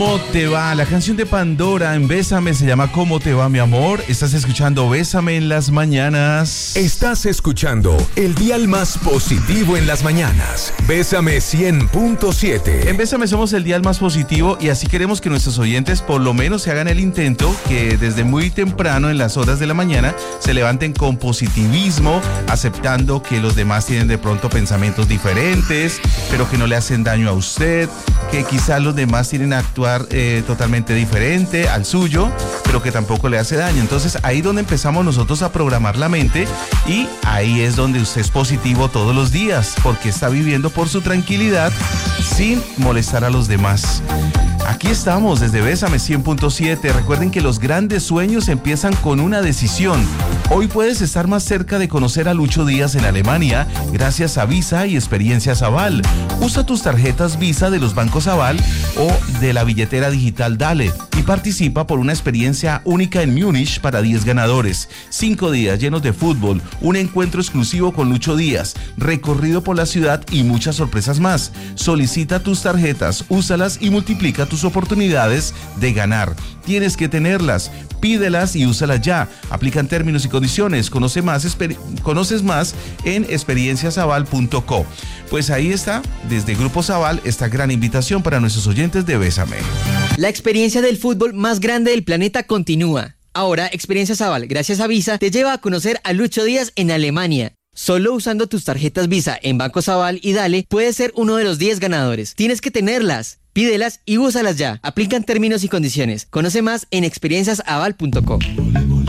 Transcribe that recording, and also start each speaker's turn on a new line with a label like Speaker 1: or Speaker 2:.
Speaker 1: ¿Cómo te va? La canción de Pandora en Bésame se llama ¿Cómo te va, mi amor? Estás escuchando Bésame en las mañanas.
Speaker 2: Estás escuchando el dial más positivo en las mañanas. Bésame 100.7.
Speaker 1: En Bésame somos el dial más positivo y así queremos que nuestros oyentes por lo menos se hagan el intento, que desde muy temprano en las horas de la mañana se levanten con positivismo, aceptando que los demás tienen de pronto pensamientos diferentes, pero que no le hacen daño a usted, que quizás los demás tienen a actuar totalmente diferente al suyo, pero que tampoco le hace daño. Entonces ahí donde empezamos nosotros a programar la mente y ahí es donde usted es positivo todos los días, porque está viviendo por su tranquilidad sin molestar a los demás. Aquí estamos desde Bésame 100.7. Recuerden que los grandes sueños empiezan con una decisión. Hoy puedes estar más cerca de conocer a Lucho Díaz en Alemania gracias a Visa y Experiencias Aval. Usa tus tarjetas Visa de los bancos Aval o de la billetera digital Dale y participa por una experiencia única en Múnich para 10 ganadores. 5 días llenos de fútbol, un encuentro exclusivo con Lucho Díaz, recorrido por la ciudad y muchas sorpresas más. Solicita tus tarjetas, úsalas y multiplica tus oportunidades de ganar. Tienes que tenerlas, pídelas y úsalas ya. Aplican términos y condiciones. Conoces más en experienciasaval.co. Pues ahí está, desde Grupo Aval, esta gran invitación para nuestros oyentes de Bésame.
Speaker 3: La experiencia del fútbol más grande del planeta continúa. Ahora, Experiencias Aval, gracias a Visa, te lleva a conocer a Lucho Díaz en Alemania. Solo usando tus tarjetas Visa en Bancos Aval y Dale, puedes ser uno de los 10 ganadores. Tienes que tenerlas, pídelas y úsalas ya. Aplican términos y condiciones. Conoce más en experienciasaval.co.